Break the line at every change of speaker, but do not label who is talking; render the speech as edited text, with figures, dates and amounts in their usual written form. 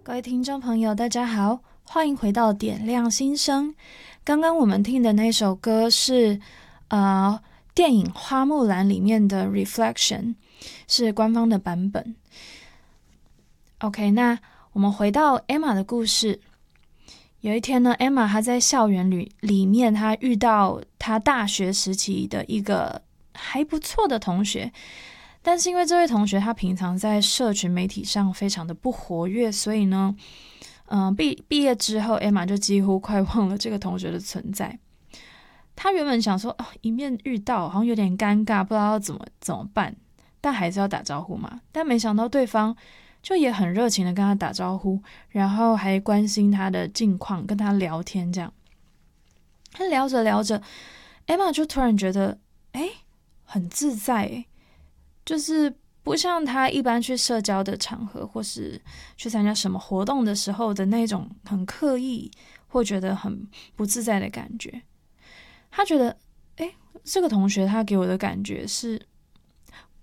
各位听众朋友大家好，欢迎回到点亮心声。刚刚我们听的那首歌是电影《花木兰》里面的 Reflection， 是官方的版本。 OK， 那我们回到 Emma 的故事。有一天呢， Emma 她在校园里面，她遇到她大学时期的一个还不错的同学，但是因为这位同学他平常在社群媒体上非常的不活跃，所以呢毕业之后 Emma 就几乎快忘了这个同学的存在。他原本想说一面遇到好像有点尴尬，不知道要怎么办，但还是要打招呼嘛。但没想到对方就也很热情的跟他打招呼，然后还关心他的近况，跟他聊天这样。他聊着聊着 Emma 就突然觉得很自在就是不像他一般去社交的场合或是去参加什么活动的时候的那种很刻意或觉得很不自在的感觉。他觉得这个同学他给我的感觉是